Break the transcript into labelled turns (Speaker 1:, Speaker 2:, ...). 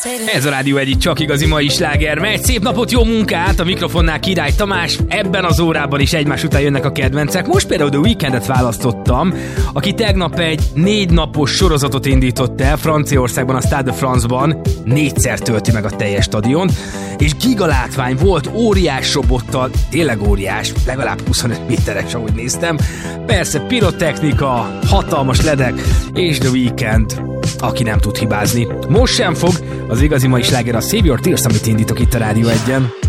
Speaker 1: Ez a Rádió egyik csak igazi mai sláger megy. Szép napot, jó munkát, a mikrofonnál Király Tamás. Ebben az órában is egymás után jönnek a kedvencek. Most például The Weekndet választottam, aki tegnap egy 4 napos sorozatot indított el Franciaországban, a Stade de France-ban. 4-szer tölti meg a teljes stadiont, és gigalátvány volt, óriás robottal, tényleg óriás, legalább 25 méteres, ahogy néztem. Persze pirotechnika, hatalmas ledek, és The Weeknd, aki nem tud hibázni. Most sem fog, az igazi mai sláger a Save Your Tears, amit indítok itt a Rádió 1-en.